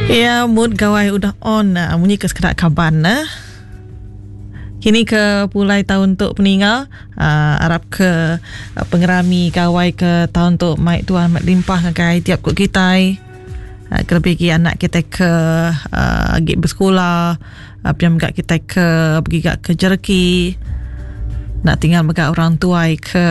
Ya, mood gawai udah on. Bunyi ke sekedak kaban. Kini ke pulai tahun untuk peninggal. Harap ke pengerami gawai ke tahun untuk Maik Tuan Mat Limpah ngagai tiap kut kita. Kelebih anak kita ke pergi bersekolah. Piam gak kita ke pergi gak ke jerki. Nak tinggal megak orang tua ke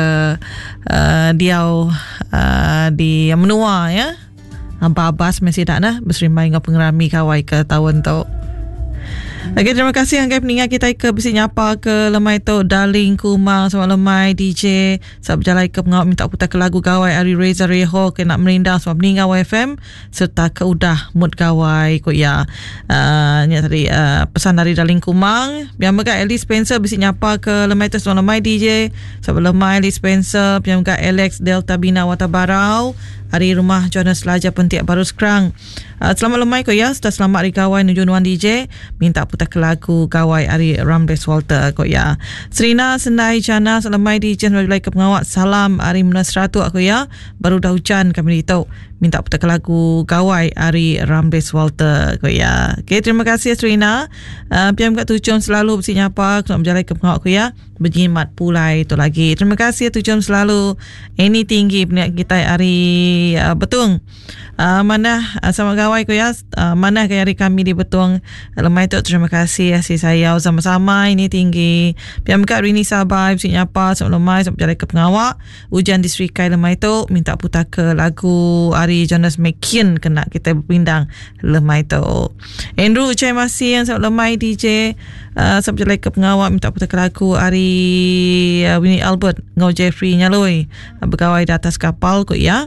diau di menua ya. Babas masih tak nak berserimai dengan pengerami kawai ke tahun tu. Okey, terima kasih anggai peningat kita ke besi nyapa ke lemai tu Darling Kumang sama lemai DJ sebab berjalan ke pengawal minta putar ke lagu gawai Ari Reza Reho ke nak merindang sebab meninggal YFM serta ke udah mood gawai kot ya. Ni tadi pesan dari Darling Kumang. Biar megak Ellie Spencer besi nyapa ke lemai tu sama lemai DJ sebab lemai Ellie Spencer biar megak Alex Delta Bina Watabarau hari rumah Jonas Lajar Pentiak Baru Sekerang. Selamat lemai kot ya. Sudah selamat hari gawai Nujun Wan DJ. Minta putar ke lagu gawai hari Ramdes Walter kot ya. Serina Sendai Jana selamai DJ sebagai ke pengawak. Salam hari Menasratu aku ya. Baru dah hujan kami tahu. Minta putar ke lagu gawai hari Ramdes Walter kot ya. Okay, terima kasih Serina. PM kat Tucum selalu bersih nyapa. Nak berjalan ke pengawak aku ya. Berjimat pulai itu lagi. Terima kasih Tucum selalu. Ini tinggi peniak kita hari Betung. Mana sama gawai ko ya. Mana ke hari kami di Betung. Lemai tu terima kasih si saya sama-sama ini tinggi. Piam kat Rini Sabai bersih nyapa sama lemai sama berjalan ke pengawak. Hujan di Serikai lemai tu minta putar ke lagu hari Jonas McKean kena kita berpindang lemai tu. Andrew Ucai masih yang sama lemai DJ sama berjalan ke pengawak minta putar ke lagu hari Winnie Albert ngau Jeffrey Nyaloi bergawai di atas kapal kot ya.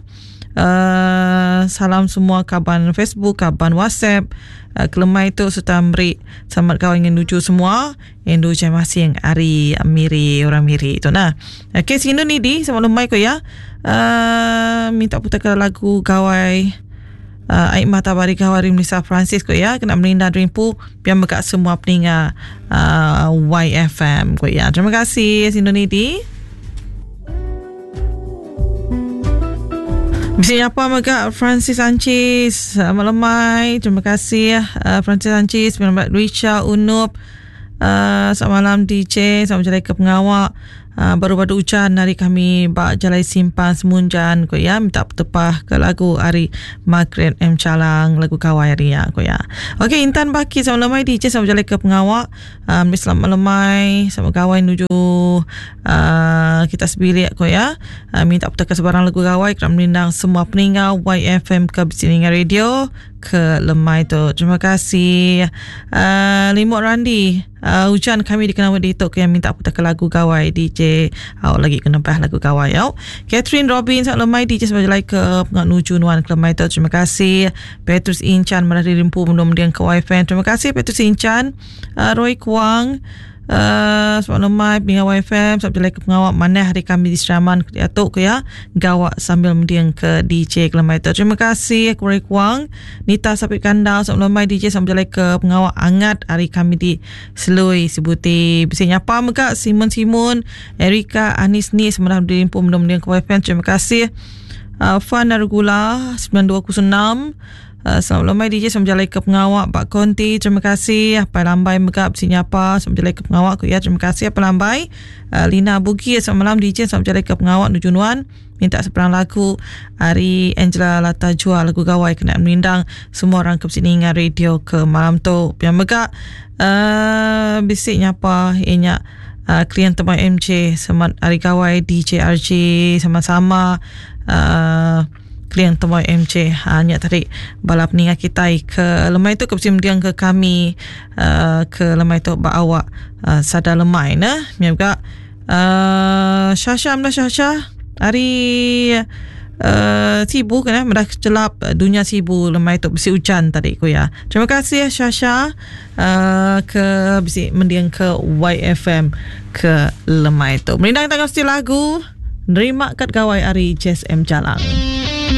Salam semua kaban Facebook, kaban WhatsApp kelemai tu serta beri selamat kawan yang lucu semua Endu macam masih yang hari Miri orang Miri tu nah. Okay, sini ni di sama lemai ko ya. Minta putar ke lagu gawai Aik Mata Bari Gawari Melissa Francis ko ya. Kena melindah rimpu biar megak semua peningat YFM ko ya. Terima kasih sini ni di. Bisa apa megak Francis Ancis malamai. Terima kasih Francis Ancis, Richa Unup. Selamat malam DJ, selamat jalan ke pengawak. Baru-baru hujan hari kami bak jalai simpan semunjan ko ya. Minta tepah ke lagu hari Margaret M Calang lagu kawai hari ya ko ya. Okey, Intan Baki sama lemai DJ sama jalan ke pengawak. Selamat lemai sama kawai nuju kita sebilik ko ya. Minta putar ke sebarang lagu kawai kerana melindang semua peninggal YFM ke Bisiningan Radio ke lemai tu. Terima kasih Limut Randi. Hujan kami dikenal di tok yang minta putar ke lagu gawai DJ. Lagi kena bah lagu gawai ya. Catherine Robin sak lemai DJ sebagai like ke pengat nuju nuan ke lemai tu. Terima kasih Petrus Incan merah rimpu belum dia ke YFM. Terima kasih Petrus Incan. Roy Kuang sebab lemai pengawal YFM sebab jelai ke pengawak mana hari kami di Seraman atuk ke ya gawak sambil mendiang ke DJ ke lemai tu. Terima kasih Roy Kuang. Nita Sapit Kandal sebab lemai DJ sambil jelai ke pengawak angat hari kami di Selui Sibuti bisa nyapa megak Simon Erika Anis ni sebenarnya dirimpu mendiang ke YFM. Terima kasih Fan Nargula 9206. Selamat lemai DJ sama jalan ke pengawak Pak Konti. Terima kasih Apa Lambai megap sinyapa sama jalan ke pengawak ku ya. Terima kasih Apa Lambai. Lina Bugi selamat malam DJ sama jalan ke pengawak Nujunuan. Minta seperang lagu hari Angela Lata Jua lagu gawai kena melindang semua orang ke Bisiningan Radio ke malam tu. Yang megap bisik nyapa ianya klien teman MJ selamat hari gawai DJ RJ sama-sama klien temoy MC hanya tadi balap ningat kita ke lemai tu ke bersimdiang ke kami ke lemai tu bak awak sada lemai nah juga Syasha hari sibuk kan dah celap dunia sibuk lemai tu besi hujan tadi ku ya. Terima kasih Syasha ke besi mendiang ke YFM ke lemai tu. Melindang tanggal setiap lagu nerima kat gawai hari Jazz M Jalang.